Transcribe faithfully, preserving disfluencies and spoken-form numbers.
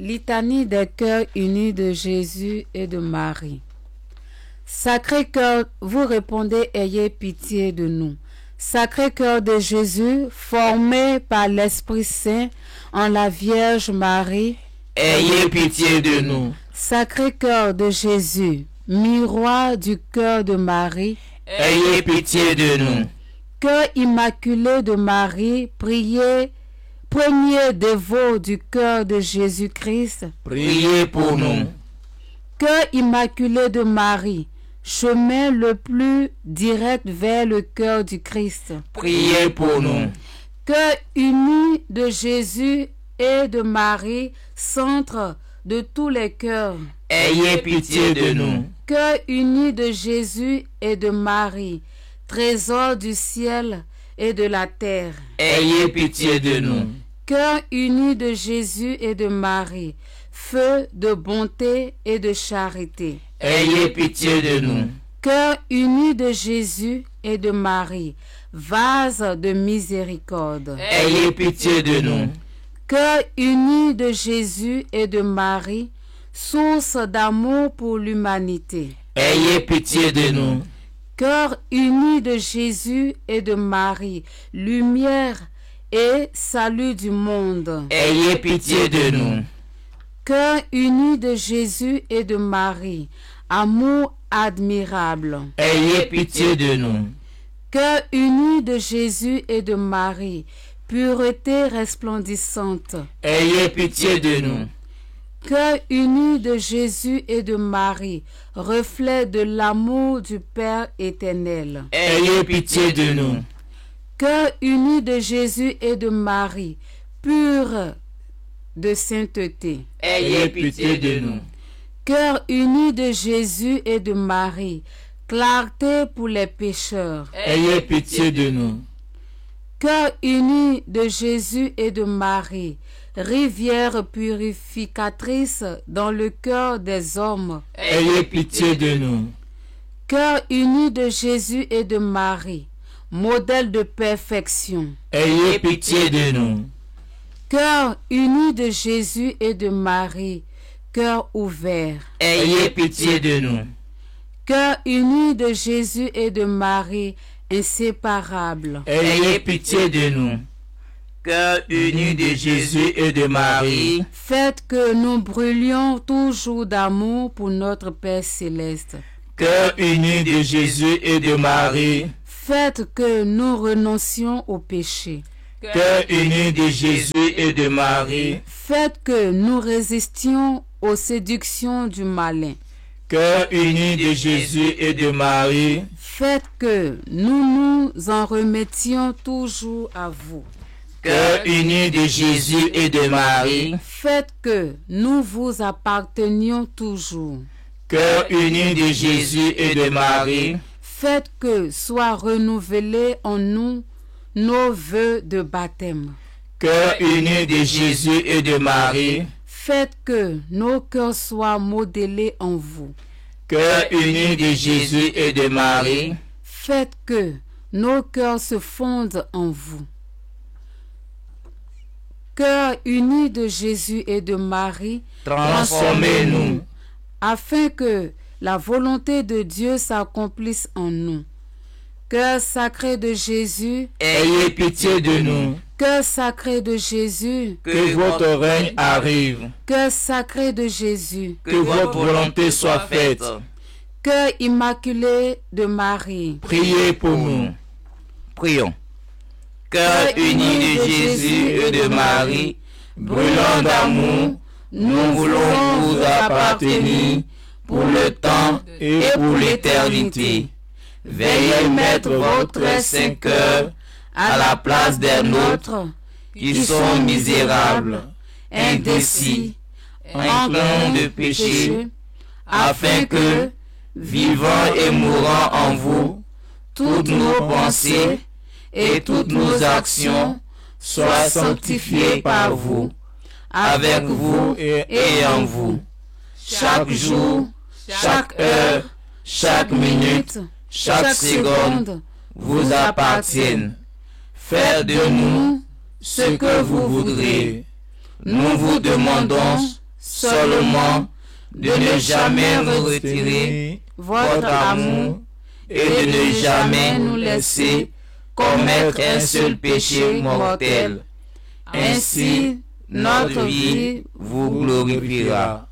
Litanie des cœurs unis de Jésus et de Marie. Sacré-Cœur, vous répondez, ayez pitié de nous. Sacré-Cœur de Jésus, formé par l'Esprit Saint en la Vierge Marie, ayez pitié de nous. Sacré-Cœur de Jésus, miroir du cœur de Marie, ayez pitié de nous. Cœur immaculé de Marie, priez, premier dévot du cœur de Jésus-Christ, priez pour nous. Cœur immaculé de Marie, chemin le plus direct vers le cœur du Christ, priez pour nous. Cœur uni de Jésus et de Marie, centre de tous les cœurs, ayez pitié de nous. Cœur uni de Jésus et de Marie, trésor du ciel et de la terre, ayez pitié de nous. Cœur uni de Jésus et de Marie, feu de bonté et de charité, ayez pitié de nous. Cœur uni de Jésus et de Marie, vase de miséricorde, ayez pitié de nous. Cœur uni de Jésus et de Marie, source d'amour pour l'humanité, ayez pitié de nous. Cœur uni de Jésus et de Marie, lumière et salut du monde, ayez pitié de nous. Cœur uni de Jésus et de Marie, amour admirable, ayez pitié de nous. Cœur uni de Jésus et de Marie, pureté resplendissante, ayez pitié de nous. Cœur uni de Jésus et de Marie, reflet de l'amour du Père éternel, ayez pitié de nous. Cœur uni de Jésus et de Marie, pur de sainteté, ayez pitié de nous. Cœur uni de Jésus et de Marie, clarté pour les pécheurs, ayez pitié de nous. Cœur uni de Jésus et de Marie, rivière purificatrice dans le cœur des hommes, ayez pitié de nous. Cœur uni de Jésus et de Marie, modèle de perfection, ayez pitié de nous. Cœur uni de Jésus et de Marie, cœur ouvert, ayez pitié de nous. Cœur uni de Jésus et de Marie, inséparable, ayez pitié de nous. Cœur uni de Jésus et de Marie, faites que nous brûlions toujours d'amour pour notre Père céleste. Cœur uni de Jésus et de Marie, faites que nous renoncions au péché. Cœur uni de Jésus et de Marie, faites que nous résistions aux séductions du malin. Cœur uni de Jésus et de Marie, faites que nous nous en remettions toujours à vous. Cœur uni de Jésus et de Marie, faites que nous vous appartenions toujours. Cœur uni de Jésus et de Marie, faites que soient renouvelés en nous nos vœux de baptême. Cœur uni de Jésus et de Marie, faites que nos cœurs soient modelés en vous. Cœur uni de Jésus et de Marie, faites que nos cœurs se fondent en vous. Cœur uni de Jésus et de Marie, transformez-nous, afin que la volonté de Dieu s'accomplisse en nous. Cœur sacré de Jésus, ayez pitié de nous. Cœur sacré de Jésus, que votre règne arrive. Cœur sacré de Jésus, que votre volonté soit faite. Cœur immaculé de Marie, priez pour nous. Prions. Cœur uni de Jésus et de Marie, brûlant d'amour, nous voulons vous appartenir pour le temps et pour l'éternité. Veillez mettre votre saint cœur à la place des nôtres qui sont misérables, indécis, enclins de péché, afin que, vivant et mourant en vous, toutes nos pensées et toutes nos actions soient sanctifiées par vous, avec vous et en vous. Chaque jour, chaque heure, chaque minute, chaque seconde vous appartiennent. Faites de nous ce que vous voudrez. Nous vous demandons seulement de ne jamais nous retirer votre amour et de ne jamais nous laisser commettre un seul péché mortel. Ainsi, notre vie vous glorifiera.